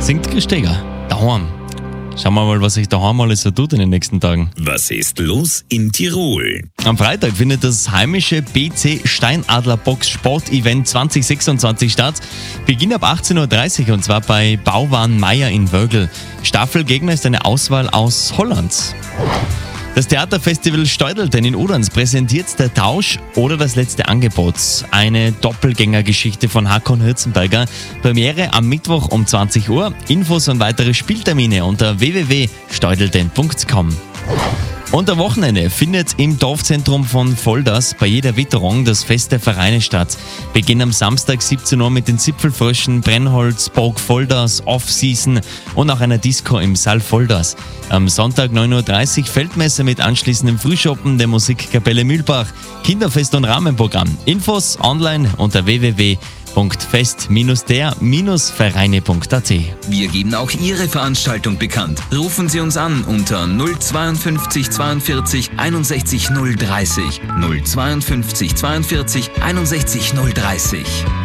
Singt Christeger. Daheim. Schauen wir mal, was sich daheim alles so tut in den nächsten Tagen. Was ist los in Tirol? Am Freitag findet das heimische BC Steinadler Box Sportevent 2026 statt. Beginn ab 18.30 Uhr und zwar bei Bauwahn Meier in Wögl. Staffelgegner ist eine Auswahl aus Holland. Das Theaterfestival Steudelten in Udanz präsentiert Der Tausch oder das letzte Angebot. Eine Doppelgängergeschichte von Hakon Hirzenberger. Premiere am Mittwoch um 20 Uhr. Infos und weitere Spieltermine unter www.steudelten.com. Und am Wochenende findet im Dorfzentrum von Volders bei jeder Witterung das Fest der Vereine statt. Beginn am Samstag 17 Uhr mit den Zipfelfröschen, Brennholz, Burg Volders, Off-Season und auch einer Disco im Saal Volders. Am Sonntag 9.30 Uhr Feldmesse mit anschließendem Frühschoppen der Musikkapelle Mühlbach, Kinderfest und Rahmenprogramm. Infos online unter www.fest-der-vereine.at. Wir geben auch Ihre Veranstaltung bekannt. Rufen Sie uns an unter 052 42 61 030. 052 42 61 030.